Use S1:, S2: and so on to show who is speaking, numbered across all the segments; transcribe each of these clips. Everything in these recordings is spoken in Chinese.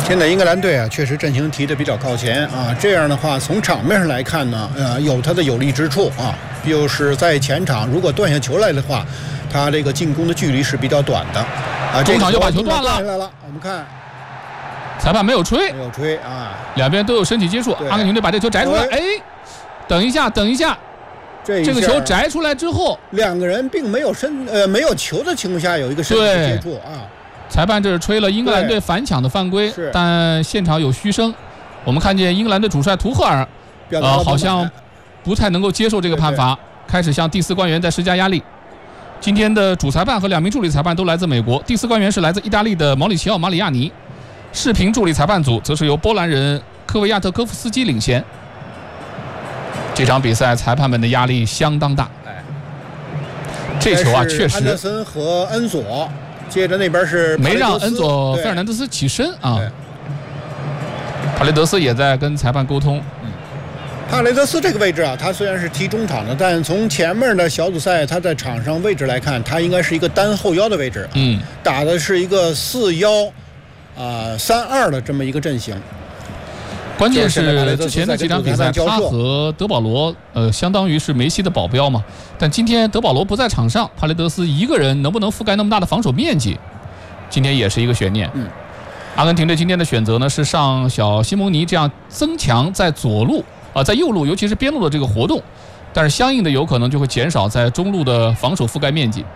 S1: 现在英格兰队啊，确实阵型提得比较靠前啊。这样的话，从场面上来看呢，有它的有利之处啊。就是在前场，如果断下球来的话，他这个进攻的距离是比较短的啊。
S2: 中场就把球断
S1: 下来了。我们看，
S2: 裁判没有吹，
S1: 没有吹啊。
S2: 两边都有身体接触，阿根廷队把这球摘出来。哎，等一下，这个球摘出来之后，
S1: 两个人并没有没有球的情况下有一个身体接触啊。
S2: 裁判这是吹了英格兰队反抢的犯规，但现场有嘘声。我们看见英格兰队主帅图赫尔，好像不太能够接受这个判罚，开始向第四官员在施加压力。今天的主裁判和2名助理裁判都来自美国，第四官员是来自意大利的毛里奇奥·马里亚尼，视频助理裁判组则是由波兰人科维亚特科夫斯基领衔。这场比赛裁判们的压力相当大。这球啊，确实
S1: 安德森和恩佐。接着那边是
S2: 没让恩佐费尔南德斯起身啊，帕雷德斯也在跟裁判沟通。
S1: 帕雷德斯这个位置啊，他虽然是踢中场的，但从前面的小组赛他在场上位置来看，他应该是一个单后腰的位置，打的是一个4-1-3-2的这么一个阵型。
S2: 关键是之前的几场比赛，他和德保罗相当于是梅西的保镖嘛。但今天德保罗不在场上，帕雷德斯一个人能不能覆盖那么大的防守面积，今天也是一个悬念。阿根廷队今天的选择呢是上小西蒙尼，这样增强在左路在右路尤其是边路的这个活动，但是相应的有可能就会减少在中路的防守覆盖面积。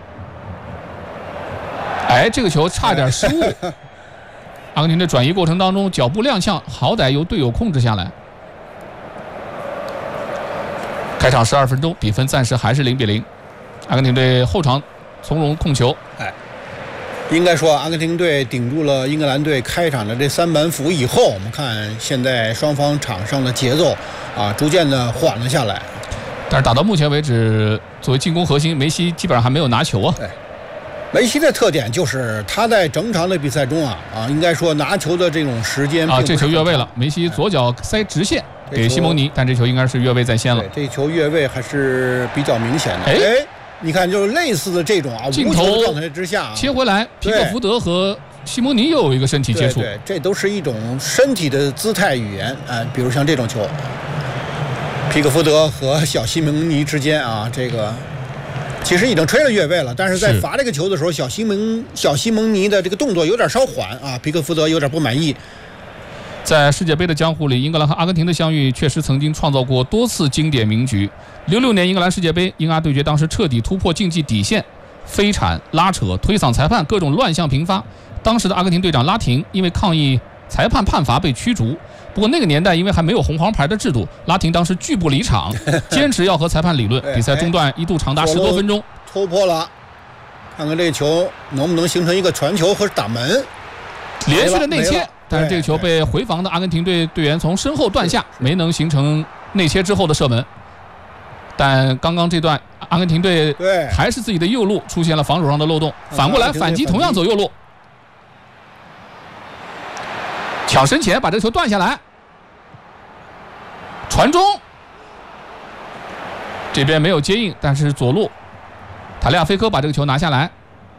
S2: 这个球差点失误。阿根廷的转移过程当中，脚步踉跄，好歹由队友控制下来。开场12分钟，比分暂时还是0-0。阿根廷队后场从容控球。
S1: 应该说阿根廷队顶住了英格兰队开场的这3板斧以后，我们看现在双方场上的节奏逐渐的缓了下来。
S2: 但是打到目前为止，作为进攻核心，梅西基本上还没有拿球啊。
S1: 梅西的特点就是他在整场的比赛中应该说拿球的这种时间
S2: 这球越位了，梅西左脚塞直线给西蒙尼，但这球应该是越位在先了。
S1: 这球越位还是比较明显的。你看，就是类似的这种
S2: 镜头
S1: 状态之下
S2: 切回来，皮克福德和西蒙尼又有一个身体接触，
S1: 对，这都是一种身体的姿态语言比如像这种球，皮克福德和小西蒙尼之间这个。其实已经吹了越位了，但是在罚这个球的时候，小西蒙尼的这个动作有点稍缓皮克福德有点不满意。
S2: 在世界杯的江湖里，英格兰和阿根廷的相遇确实曾经创造过多次经典名局。66年英格兰世界杯，英阿对决当时彻底突破竞技底线，飞铲、拉扯、推搡裁判，各种乱象频发。当时的阿根廷队长拉廷因为抗议裁判判罚被驱逐。不过那个年代因为还没有红黄牌的制度，拉廷当时拒不离场，坚持要和裁判理论。比赛中断一度长达10多分钟。
S1: 突破了，看看这个球能不能形成一个传球和打门。
S2: 连续的内切，但是这个球被回防的阿根廷队队员从身后断下，没能形成内切之后的射门。但刚刚这段阿根廷队还是自己的右路出现了防守上的漏洞，反过来反击同样走右路，抢身前把这个球断下来，传中，这边没有接应，但是左路塔利亚菲科把这个球拿下来。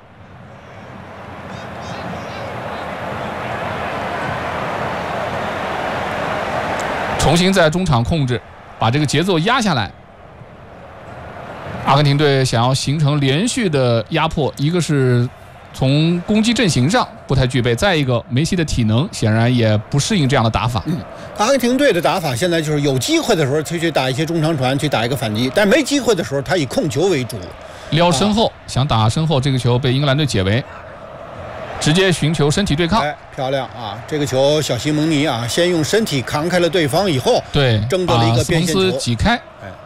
S2: 重新在中场控制，把这个节奏压下来。阿根廷队想要形成连续的压迫，一个是从攻击阵型上不太具备，再一个梅西的体能显然也不适应这样的打法。
S1: 阿根廷队的打法现在就是有机会的时候去打一些中长传，去打一个反击，但没机会的时候他以控球为主，
S2: 撩身后，想打身后，这个球被英格兰队解围，直接寻求身体对抗。
S1: 漂亮这个球小西蒙尼先用身体扛开了对方以后，
S2: 对，
S1: 争得了一个边线球，
S2: 斯挤开。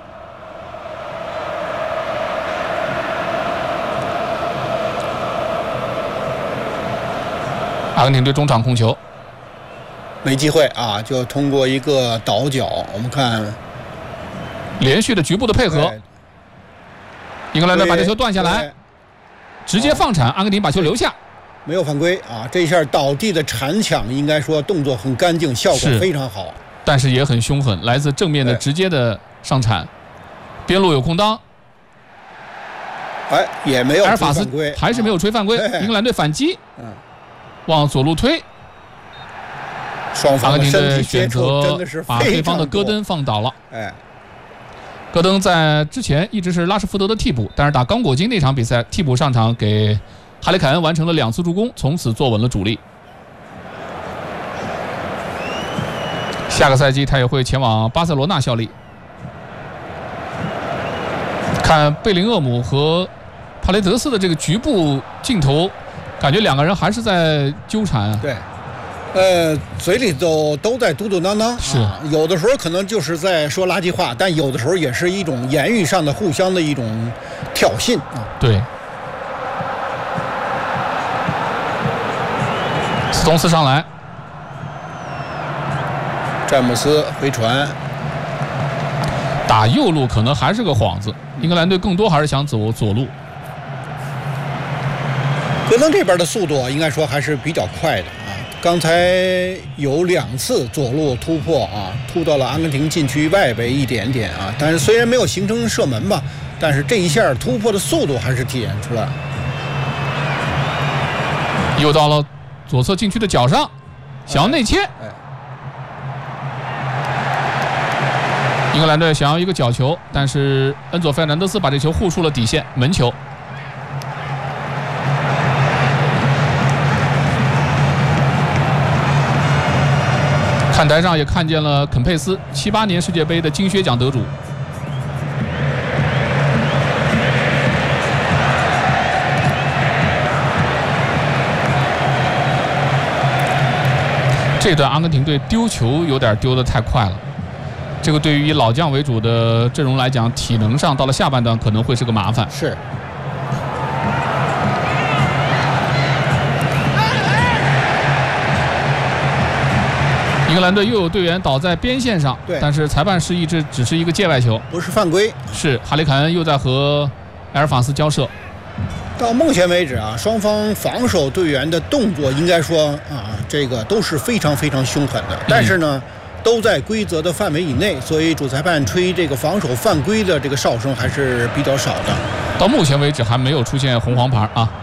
S2: 阿根廷队中场控球，
S1: 没机会就通过一个倒脚，我们看
S2: 连续的局部的配合，英格兰队把这球断下来，直接放铲，阿根廷把球留下，
S1: 没有犯规这一下倒地的铲抢应该说动作很干净，效果非常好，
S2: 但是也很凶狠，来自正面的直接的上铲，边路有空当，
S1: 也没有
S2: 埃尔法斯还是没有吹犯规，英格兰队反击，往左路推，
S1: 双方的身体接触真的是
S2: 把对方的戈登放倒了。
S1: 哎，
S2: 戈登在之前一直是拉什福德的替补，但是打刚果金那场比赛替补上场，给哈里凯恩完成了2次助攻，从此坐稳了主力。下个赛季他也会前往巴塞罗那效力。看贝林厄姆和帕雷德斯的这个局部镜头，感觉两个人还是在纠缠啊。
S1: 对，嘴里都在嘟嘟囔囔，
S2: 是
S1: 有的时候可能就是在说垃圾话，但有的时候也是一种言语上的互相的一种挑衅啊。
S2: 对，斯通斯上来，
S1: 詹姆斯回传，
S2: 打右路可能还是个幌子，英格兰队更多还是想走左路。
S1: 戈登这边的速度应该说还是比较快的啊，刚才有2次左路突破啊，突到了阿根廷禁区外围一点点啊，但是虽然没有形成射门吧，但是这一下突破的速度还是体现出来。
S2: 又到了左侧禁区的角上，想要内切。英格兰队想要一个角球，但是恩佐费尔南德斯把这球护出了底线，门球。看台上也看见了肯佩斯，78年世界杯的金靴奖得主。这段阿根廷队丢球有点丢得太快了，这个对于以老将为主的阵容来讲，体能上到了下半段可能会是个麻烦。
S1: 是。
S2: 英格兰队又有队员倒在边线上，但是裁判示意这只是一个界外球，
S1: 不是犯规。
S2: 是哈里凯恩又在和埃尔法斯交涉。
S1: 到目前为止啊，双方防守队员的动作应该说啊，这个都是非常非常凶狠的，但是呢，都在规则的范围以内，所以主裁判吹这个防守犯规的这个哨声还是比较少的。
S2: 到目前为止还没有出现红黄牌啊。